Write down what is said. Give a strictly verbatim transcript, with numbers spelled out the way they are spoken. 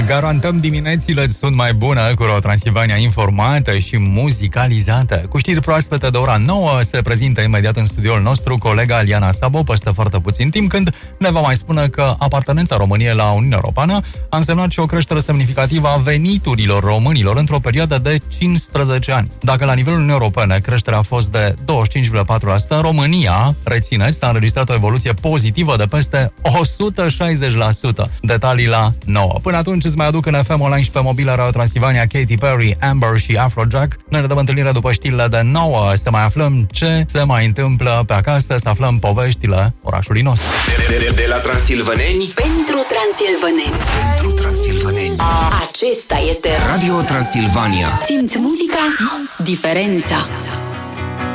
garantăm diminețile sunt mai bune cu o Transilvania informată și muzicalizată. Cu știri proaspete de ora nouă se prezintă imediat în studioul nostru colega Aliana Sabo peste foarte puțin timp, când ne va mai spune că apartenența României la Uniunea Europeană a însemnat și o creștere semnificativă a veniturilor românilor într-o perioadă de cincisprezece ani. Dacă la nivelul Uniunii Europene creșterea a fost de douăzeci și cinci virgulă patru la sută, în România, rețineți, s-a înregistrat o evoluție pozitivă de peste o sută șaizeci la sută. Detalii la nouă. Până atunci îți mai aduc în F M online și pe mobilă Radio Transilvania Katy Perry, Amber și Afrojack. Noi ne dăm întâlnire după știrile de nouă, să mai aflăm ce se mai întâmplă pe acasă, să aflăm poveștile orașului nostru. De, de, de la transilvaneni pentru transilvaneni. Pentru transilvaneni. Acesta este Radio Transilvania. Simți muzica, simți diferența.